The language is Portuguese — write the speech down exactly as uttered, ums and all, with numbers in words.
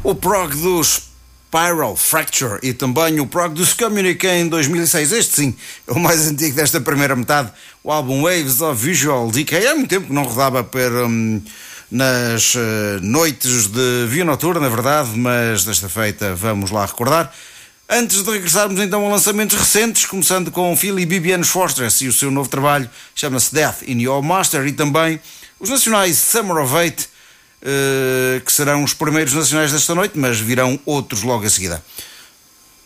O prog dos Spiral Fracture e também o prog dos Communique em dois mil e seis. Este sim é o mais antigo desta primeira metade, o álbum Waves of Visual Decay. Há muito tempo que não rodava per, um, nas uh, noites de Via Noturna, na verdade, mas desta feita vamos lá recordar. Antes de regressarmos então a lançamentos recentes, começando com Philly Bibianos Fortress e o seu novo trabalho, chama-se Death in Your Master, e também os nacionais Summer of Eight, uh, que serão os primeiros nacionais desta noite, mas virão outros logo a seguida.